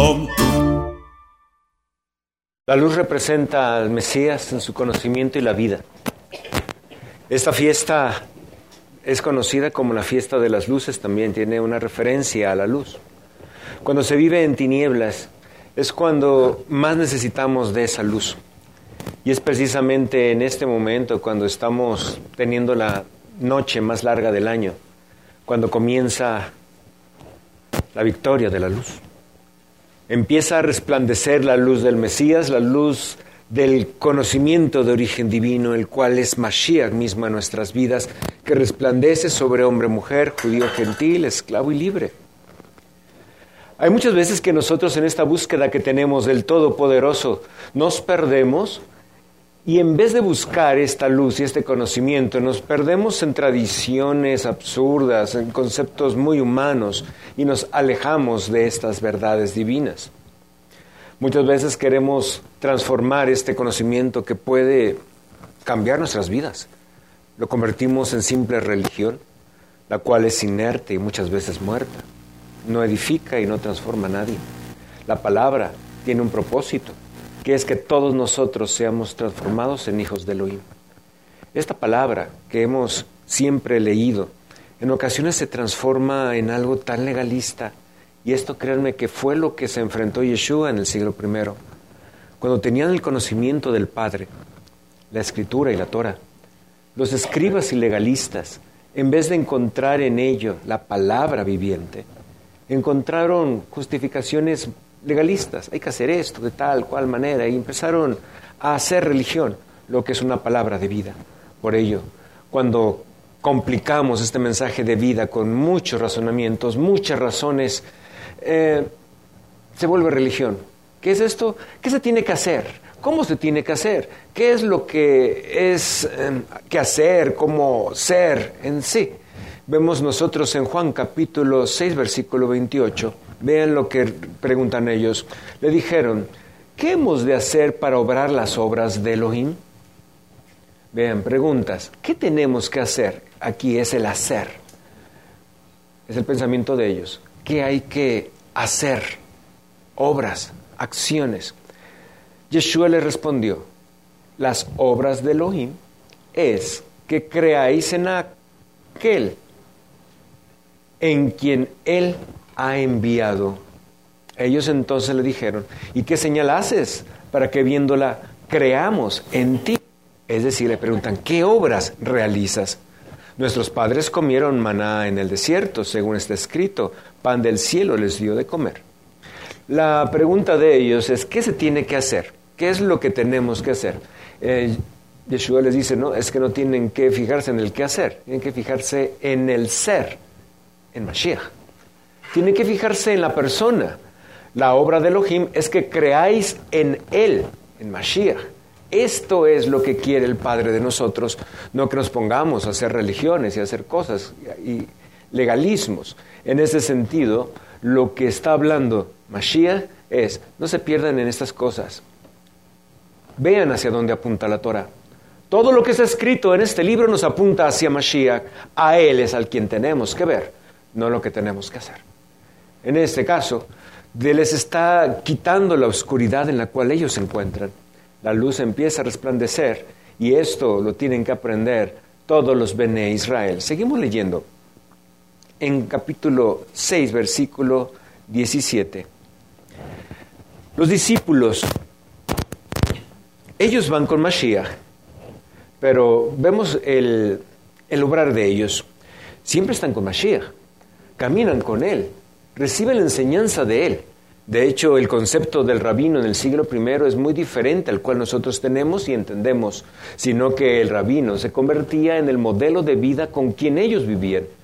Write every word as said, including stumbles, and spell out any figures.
La luz representa al Mesías en su conocimiento y la vida. Esta fiesta es conocida como la fiesta de las luces, también tiene una referencia a la luz. Cuando se vive en tinieblas es cuando más necesitamos de esa luz. Y es precisamente en este momento, cuando estamos teniendo la noche más larga del año, cuando comienza la victoria de la luz. Empieza a resplandecer la luz del Mesías, la luz del conocimiento de origen divino, el cual es Mashiach mismo en nuestras vidas, que resplandece sobre hombre, mujer, judío, gentil, esclavo y libre. Hay muchas veces que nosotros en esta búsqueda que tenemos del Todopoderoso nos perdemos y en vez de buscar esta luz y este conocimiento nos perdemos en tradiciones absurdas, en conceptos muy humanos y nos alejamos de estas verdades divinas. Muchas veces queremos transformar este conocimiento que puede cambiar nuestras vidas. Lo convertimos en simple religión, la cual es inerte y muchas veces muerta. No edifica y no transforma a nadie. La palabra tiene un propósito, que es que todos nosotros seamos transformados en hijos de Elohim. Esta palabra que hemos siempre leído, en ocasiones se transforma en algo tan legalista, y esto créanme que fue lo que se enfrentó Yeshua en el siglo primero. Cuando tenían el conocimiento del Padre, la Escritura y la Torah, los escribas y legalistas, en vez de encontrar en ello la palabra viviente, encontraron justificaciones legalistas. Hay que hacer esto de tal cual manera, y empezaron a hacer religión lo que es una palabra de vida. Por ello, cuando complicamos este mensaje de vida con muchos razonamientos, muchas razones, eh, se vuelve religión. ¿Qué es esto? ¿Qué se tiene que hacer? ¿Cómo se tiene que hacer? ¿Qué es lo que es eh, que hacer? ¿Cómo ser en sí? Vemos nosotros en Juan capítulo seis, versículo veintiocho. Vean lo que preguntan ellos. Le dijeron, ¿qué hemos de hacer para obrar las obras de Elohim? Vean, preguntas. ¿Qué tenemos que hacer? Aquí es el hacer. Es el pensamiento de ellos. ¿Qué hay que hacer? Obras, acciones. Yeshua le respondió, las obras de Elohim es que creáis en aquel en quien Él ha enviado. Ellos entonces le dijeron, ¿y qué señal haces para que viéndola creamos en ti? Es decir, le preguntan, ¿qué obras realizas? Nuestros padres comieron maná en el desierto, según está escrito, pan del cielo les dio de comer. La pregunta de ellos es, ¿qué se tiene que hacer? ¿Qué es lo que tenemos que hacer? Eh, Yeshua les dice, no, es que no tienen que fijarse en el qué hacer, tienen que fijarse en el ser, en Mashiach. Tienen que fijarse en la persona. La obra de Elohim es que creáis en Él, en Mashiach. Esto es lo que quiere el Padre de nosotros, no que nos pongamos a hacer religiones y a hacer cosas y legalismos. En ese sentido, lo que está hablando Mashiach es, no se pierdan en estas cosas. Vean hacia dónde apunta la Torah. Todo lo que está escrito en este libro nos apunta hacia Mashiach. A Él es al quien tenemos que ver, no lo que tenemos que hacer. En este caso, les está quitando la oscuridad en la cual ellos se encuentran. La luz empieza a resplandecer y esto lo tienen que aprender todos los Bene Israel. Seguimos leyendo en capítulo seis, versículo diecisiete. Los discípulos, ellos van con Mashiach, pero vemos el, el obrar de ellos. Siempre están con Mashiach, caminan con Él, reciben la enseñanza de Él. De hecho, el concepto del rabino en el siglo primero es muy diferente al cual nosotros tenemos y entendemos, sino que el rabino se convertía en el modelo de vida con quien ellos vivían.